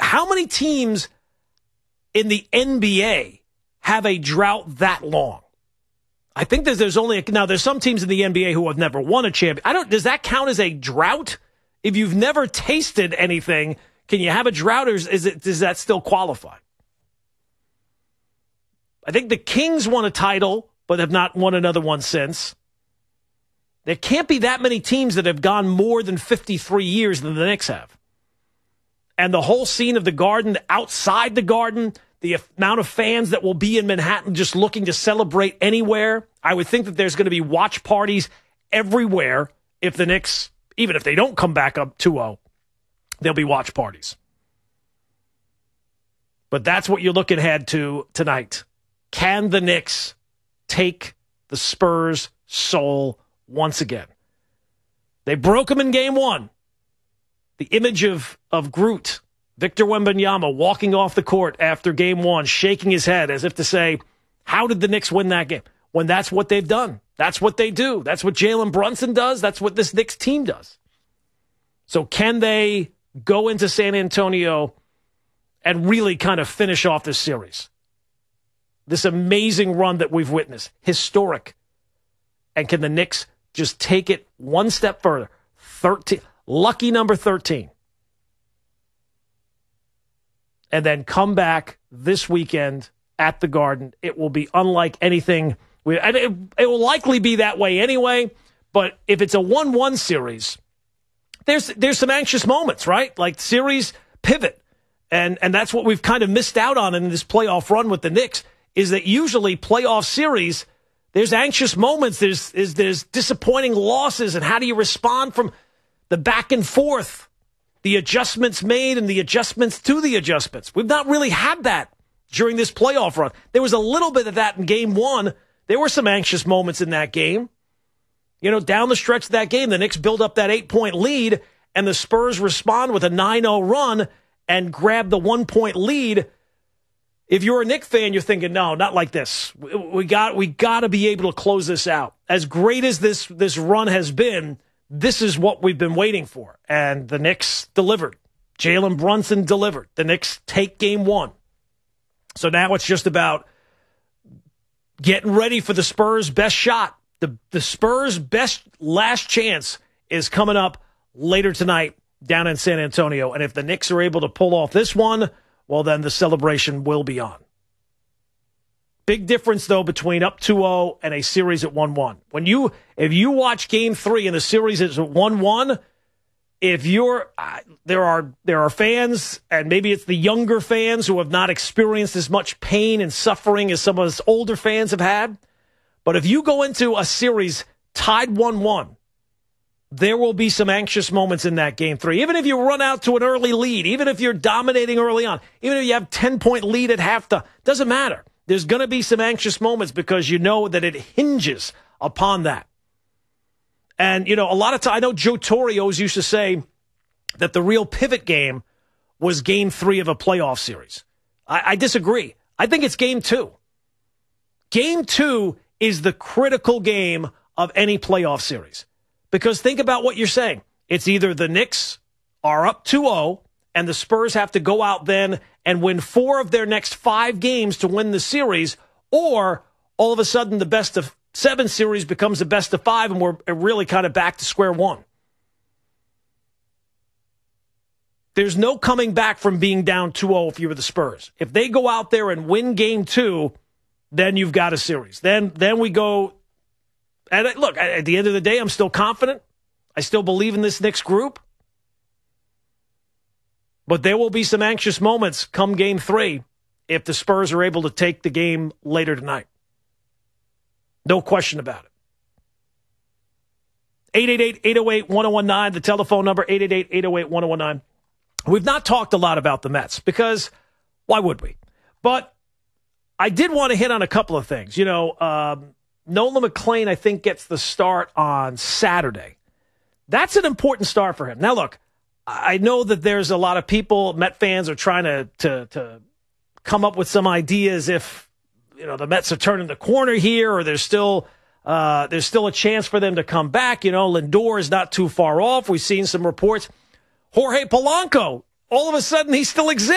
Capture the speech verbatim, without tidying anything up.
how many teams in the N B A have a drought that long? I think that there's only a, now there's some teams in the N B A who have never won a champion. I don't. Does that count as a drought? If you've never tasted anything, can you have a drought, or is, is it does that still qualify? I think the Kings won a title, but have not won another one since. There can't be that many teams that have gone more than fifty-three years than the Knicks have. And the whole scene of the Garden, outside the Garden, the amount of fans that will be in Manhattan just looking to celebrate anywhere, I would think that there's going to be watch parties everywhere if the Knicks, even if they don't come back up two oh, there'll be watch parties. But that's what you're looking ahead to tonight. Can the Knicks take the Spurs' soul once again? They broke them in game one. The image of, of Groot, Victor Wembanyama, walking off the court after game one, shaking his head as if to say, how did the Knicks win that game? When that's what they've done. That's what they do. That's what Jalen Brunson does. That's what this Knicks team does. So can they go into San Antonio and really kind of finish off this series? This amazing run that we've witnessed. Historic. And can the Knicks just take it one step further? thirteen Lucky number thirteen. And then come back this weekend at the Garden. It will be unlike anything. We, and it, it will likely be that way anyway. But if it's a one one series, there's there's some anxious moments, right? Like series pivot. And, and that's what we've kind of missed out on in this playoff run with the Knicks, is that usually playoff series, there's anxious moments. There's, there's, there's disappointing losses. And how do you respond from the back and forth, the adjustments made and the adjustments to the adjustments? We've not really had that during this playoff run. There was a little bit of that in game one. There were some anxious moments in that game. You know, down the stretch of that game, the Knicks build up that eight-point lead, and the Spurs respond with a nine oh run and grab the one-point lead. If you're a Knicks fan, you're thinking, no, not like this. We, we got we got to be able to close this out. As great as this this run has been, this is what we've been waiting for. And the Knicks delivered. Jalen Brunson delivered. The Knicks take game one. So now it's just about getting ready for the Spurs' best shot. The, the Spurs' best last chance is coming up later tonight down in San Antonio. And if the Knicks are able to pull off this one, well, then the celebration will be on. Big difference, though, between up two oh and a series at one one. When you, if you watch game three and the series is at one one, if you're, uh, there are, there are fans, and maybe it's the younger fans who have not experienced as much pain and suffering as some of us older fans have had. But if you go into a series tied one one, there will be some anxious moments in that game three. Even if you run out to an early lead, even if you're dominating early on, even if you have ten-point lead at halftime, doesn't matter. There's going to be some anxious moments because you know that it hinges upon that. And, you know, a lot of times, I know Joe Torre always used to say that the real pivot game was game three of a playoff series. I, I disagree. I think it's game two. Game two is the critical game of any playoff series. Because think about what you're saying. It's either the Knicks are up two oh and the Spurs have to go out then and win four of their next five games to win the series, or all of a sudden the best of seven series becomes the best of five and we're really kind of back to square one. There's no coming back from being down two oh if you were the Spurs. If they go out there and win game two, then you've got a series. Then, then we go. And look, at the end of the day, I'm still confident. I still believe in this Knicks group. But there will be some anxious moments come game three if the Spurs are able to take the game later tonight. No question about it. eight eight eight, eight oh eight, one oh one nine, the telephone number, eight eight eight, eight oh eight, one oh one nine. We've not talked a lot about the Mets because why would we? But I did want to hit on a couple of things. You know, um, Nolan McLean, I think, gets the start on Saturday. That's an important start for him. Now, look, I know that there's a lot of people, Met fans, are trying to to, to come up with some ideas if, you know, the Mets are turning the corner here, or there's still uh, there's still a chance for them to come back. You know, Lindor is not too far off. We've seen some reports. Jorge Polanco, all of a sudden, he still exists.